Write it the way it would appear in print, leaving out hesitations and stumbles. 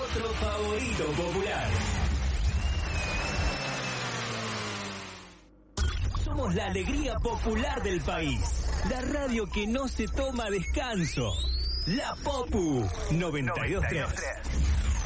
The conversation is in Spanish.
otro favorito popular. Somos la alegría popular del país. La radio que no se toma descanso. La Popu 92.3.